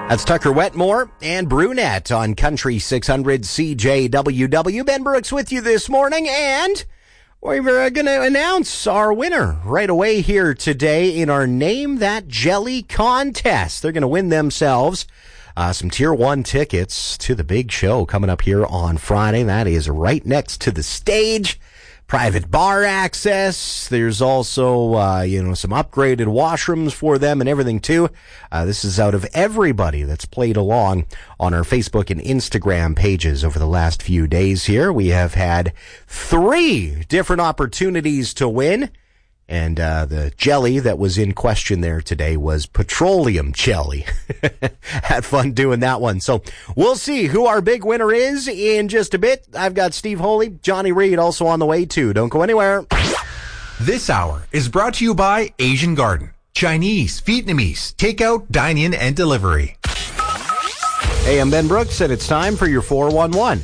That's Tucker Wetmore and Brunette on Country 600 CJWW. Ben Brooks with you this morning, and we're going to announce our winner right away here today in our Name That Jelly contest. They're going to win themselves some Tier 1 tickets to the big show coming up here on Friday. That is right next to the stage. Private bar access. There's also, some upgraded washrooms for them and everything too. This is out of everybody that's played along on our Facebook and Instagram pages over the last few days here. We have had 3 different opportunities to win. And the jelly that was in question there today was petroleum jelly. Had fun doing that one. So we'll see who our big winner is in just a bit. I've got Steve Holy, Johnny Reed also on the way too. Don't go anywhere. This hour is brought to you by Asian Garden. Chinese, Vietnamese, takeout, dine-in, and delivery. Hey, I'm Ben Brooks, and it's time for your 411.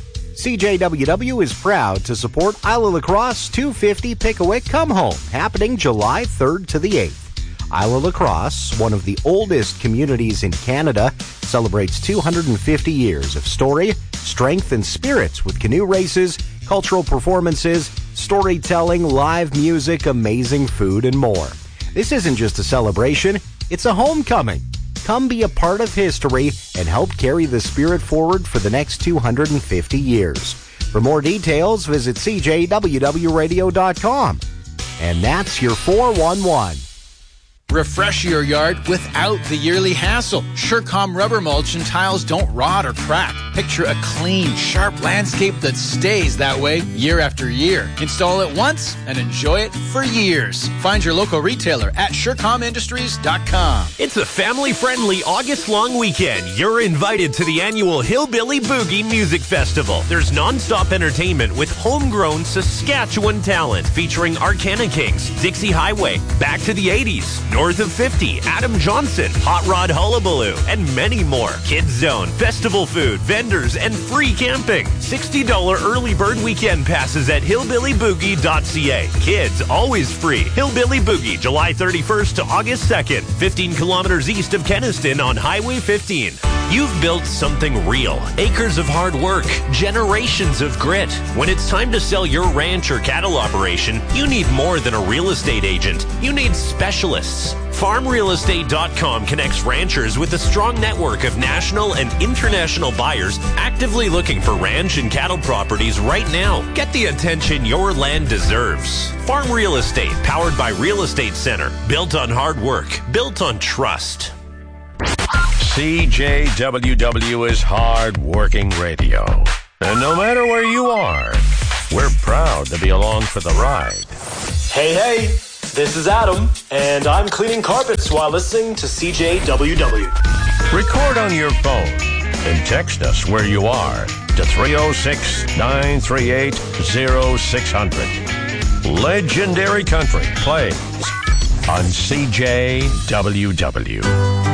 CJWW is proud to support Isla Lacrosse 250 Pickaway Come Home, happening July 3rd to the 8th. Isla Lacrosse, one of the oldest communities in Canada, celebrates 250 years of story, strength, and spirits with canoe races, cultural performances, storytelling, live music, amazing food, and more. This isn't just a celebration, it's a homecoming. Come be a part of history and help carry the spirit forward for the next 250 years. For more details, visit cjwwradio.com. And that's your 411. Refresh your yard without the yearly hassle. Surecom rubber mulch and tiles don't rot or crack. Picture a clean, sharp landscape that stays that way year after year. Install it once and enjoy it for years. Find your local retailer at SurecomIndustries.com. It's a family-friendly August-long weekend. You're invited to the annual Hillbilly Boogie Music Festival. There's non-stop entertainment with homegrown Saskatchewan talent featuring Arcana Kings, Dixie Highway, Back to the 80s, North of 50, Adam Johnson, Hot Rod Hullabaloo, and many more. Kids Zone, festival food, vendors, and free camping. $60 early bird weekend passes at hillbillyboogie.ca. Kids always free. Hillbilly Boogie, July 31st to August 2nd, 15 kilometers east of Kenniston on Highway 15. You've built something real. Acres of hard work, generations of grit. When it's time to sell your ranch or cattle operation, you need more than a real estate agent. You need specialists. FarmRealEstate.com connects ranchers with a strong network of national and international buyers actively looking for ranch and cattle properties right now. Get the attention your land deserves. Farm Real Estate, powered by Real Estate Center. Built on hard work. Built on trust. CJWW is hard-working radio. And no matter where you are, we're proud to be along for the ride. Hey, this is Adam, and I'm cleaning carpets while listening to CJWW. Record on your phone and text us where you are to 306-938-0600. Legendary Country plays on CJWW.